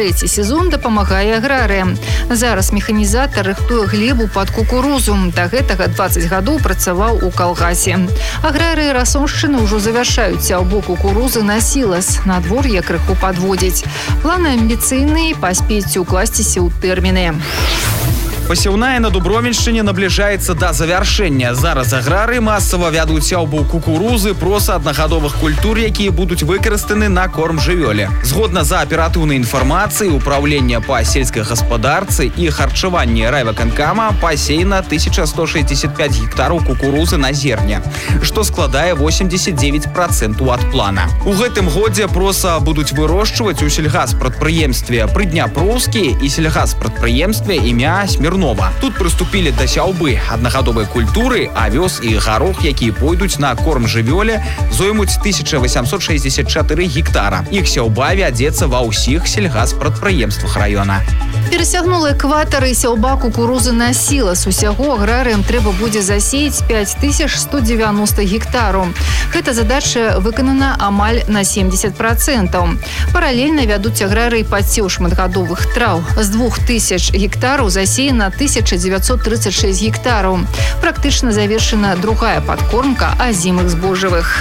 трэці сезон дапамагае аграрыям. Зараз механізатар рыхтуе глебу пад кукурузу. Да гэтага 20 гадоў працаваў у калгасе. Аграрыі Расоншчыны ўжо завяршаюць сяўбу кукурузы на сілас. Надвор'е крыху падводзіць. Планы амбіцыйныя, паспець укласціся ў тэрміны. Пасеўная на Дубровіншчыне набліжаецца да завяршэння. Зараз аграрыі масава вядуць сяўбу кукурузы, проса аднагадовых культур, якія будуць выкарыстаны на корм жывёле. Згодна за аператыўнай інфармацыяй Управлення па сельскай гаспадарцы і харчаванні райвыканкама пасеяна 1165 гектараў кукурузы на зерне, што складае 89% ад плана. У гэтым годзе проса будуць вырошчваць у сельгаспрадпрыемстве Прыдняпроўскі і сельгаспрадпрыемстве імя Смірнова. Тут прыступілі да сяўбы аднагадовай культуры, авёс і гарох, якія пойдуць на корм жывёле, зоймуць 1864 гектара. Іх сяўба вядзецца ва ўсіх сельгаспрадпрыемствах раёна. Перасягнула экватар і сяўба кукурузы на сілас. Усяго аграрыям трэба будзе засеяць 5190 гектараў. Гэта задача выканана амаль на 70%. Паралельна вядуць аграрыі падсеў шматгадовых траў. З 2000 гектараў засеяна 1936 гектараў. Практычна завершана другая падкормка азімых збожжавых.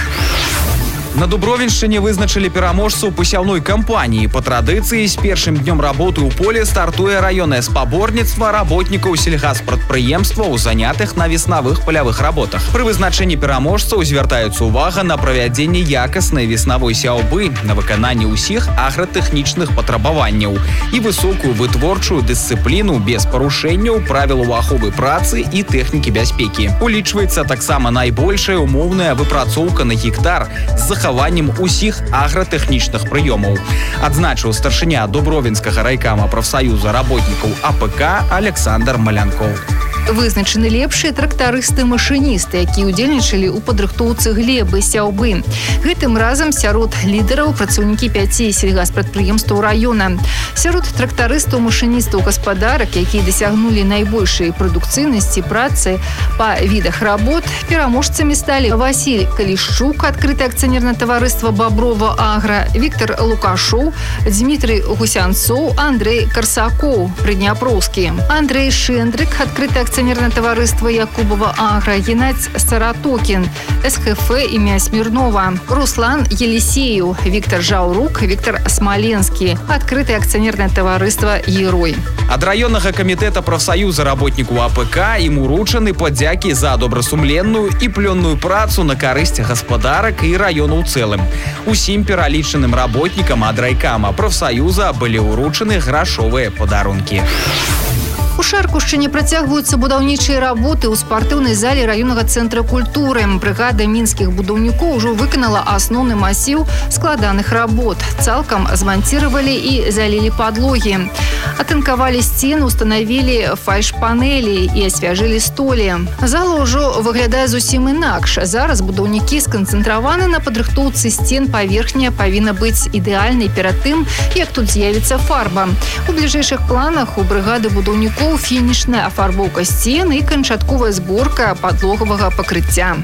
На Дубровіншчыне вызначылі пераможцаў пасяўной кампаніі. Па традыцыі, з першым днём работы ў поле стартуе раённае спаборніцтва работнікаў сельгаспрадпрыемстваў, занятых на веснавых палявых работах. Пры вызначэнні пераможцаў звяртаецца ўвага на правядзенне якаснай веснавой сяўбы, на выкананне ўсіх агратэхнічных патрабаванняў і высокую вытворчую дысцыпліну без парушэнняў правілаў аховы працы і тэхнікі бяспекі. Улічваецца таксама найбольшая умоўная выпрацоўка на гектар з захаваннем усіх агратэхнічных прыёмаў. Адзначыў старшыня Дубровінскага райкама прафсаюза работнікаў АПК Александр Малянкоў. Вызначаны лепшыя трактарысты-машыністы, якія ўдзельнічалі ў падрыхтоўцы глебы сяўбы. Гэтым разам сярод лідараў працаўнікі 5 сельгаспрадпрыемстваў раёна. Сярод трактарыстаў-машыністаў гаспадарак, якія дасягнулі найбольшай прадукцыйнасці працы па відах работ, пераможцамі сталі Васіль Калішчук, адкрытае акцыянернае таварыства Баброва Агра, Віктор Лукашоў, Дмітрый Гусянцоў, Андрей Карсакоў, Прыдняпроўскі, Андрей Шэндрык, адкрытае акцыянерное таварыства Якубова Агра, Геннадзь Саратокін, СХФ імя Смірнова, Руслан Елисеев, Віктор Жаўрук, Віктор Смаленскі, адкрытае акцыянерное таварыства Герой. Ад раённага камітэта прафсаюза работнікаў АПК ім уручаны падзякі за добрасумленную і плённую працу на карысць гаспадарак і раёну ў цэлым. Усім пералічаным работнікам ад райкама прафсаюза былі ўручаны грашовыя падарункі. У Шаркушчыне працягваюцца будаўнічыя работы ў спартыўнай зале раённага цэнтра культуры. Брыгада мінскіх будаўнікоў ужо выканала асноўны масіў складаных работ. Цалкам зманціравалі і залілі падлогі. Атынкавалі сцены, устанавілі фальш-панелі і асвяжылі столі. Зала ўжо выглядае зусім інакш. Зараз будаўнікі сканцэнтраваны на падрыхтоўцы сцен. Паверхня павінна быць ідэальнай перад тым, як тут з'явіцца фарба. У бліжэйшых планах у брыгады будаўнікоў фінішная афарбоўка сцен і канчатковая зборка падлогавага пакрыцця.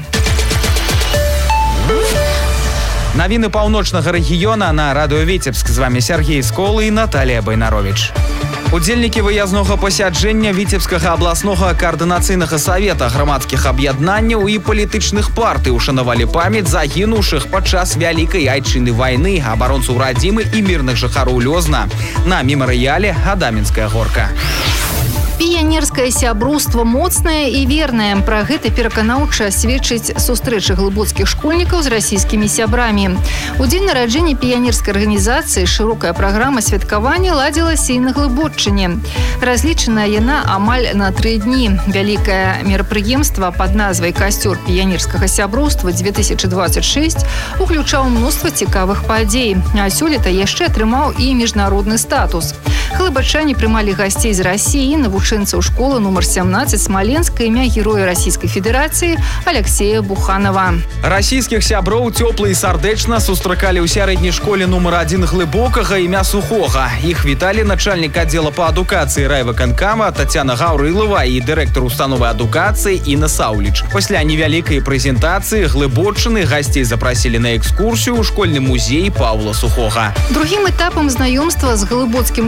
Навіны паўночнага рэгіёна на радыё Віцебск. З вами Сергей Сколы і Наталія Байнаровіч. Удзельнікі выязнога пасяджэння Віцебскага абласнога каардынацыйнага савета грамадскіх аб'яднанняў і палітычных партый ушанавалі памяць загінуўшых падчас Вялікай Айчыннай вайны, абаронцаў радзімы і мірных жыхароў Лёзна на мемарыяле Адамінская горка. Піянерскае сяброўства моцнае і вернае. Пра гэта пераканаўча сведчыць сустрэча глыбоцкіх школьнікаў з расійскімі сябрамі. У дзень нараджэння піянерскай арганізацыі шырокая праграма святкавання ладзілася і на Глыбоччыне. Разлічаная яна амаль на 3 дні. Вялікае мерапрыемства пад назвай «Касцёр піянерскага сяброўства 2026» уключаў мноства цікавых падзей. А сёлета яшчэ атрымаў і міжнародны статус. Глыбачане прымалі гасцей з Расіі, навучэнцаў школы нумар 17 Смаленска імя Героя Расійскай Федэрацыі Алексея Буханова. Расійскіх сяброў цёпла і сардэчна сустракалі ў сярэдняй школе нумар 1 Глыбокага імя Сухога. Іх віталі начальнік аддзела па адукацыі райвыканкама Тацяна Гаўрылава і дырэктар установы адукацыі Інна Саўліч. Пасля невялікай прэзентацыі Глыбоччыны гасцей запрасілі на экскурсію ў школьны музей Паўла Сухога. Другім этапам знаёмства з глыбоцкім